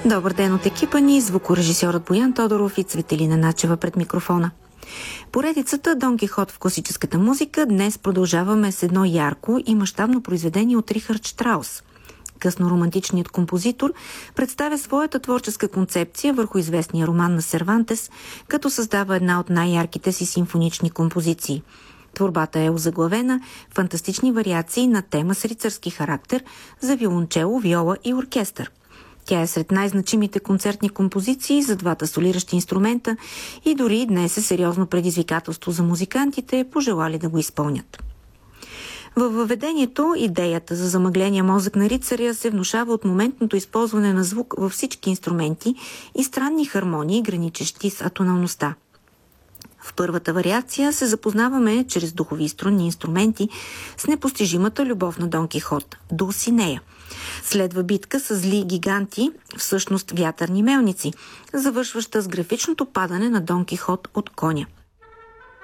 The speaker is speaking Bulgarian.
Добър ден от екипа ни, звукорежисьорът Боян Тодоров и Цветелина Начева пред микрофона. Поредицата Дон Кихот в класическата музика днес продължаваме с едно ярко и мащабно произведение от Рихард Штраус. Късно-романтичният композитор представя своята творческа концепция върху известния роман на Сервантес, като създава една от най-ярките си симфонични композиции. Творбата е озаглавена фантастични вариации на тема с рицарски характер за виолончело, виола и оркестър. Тя е сред най-значимите концертни композиции за двата солиращи инструмента и дори днес е сериозно предизвикателство за музикантите, пожелали да го изпълнят. Във въведението идеята за замъгления мозък на рицаря се внушава от моментното използване на звук във всички инструменти и странни хармонии, граничещи с атоналността. В първата вариация се запознаваме чрез духови струнни инструменти с непостижимата любов на Дон Кихот – Дулсинея. Следва битка с зли гиганти, всъщност вятърни мелници, завършваща с графичното падане на Дон Кихот от коня.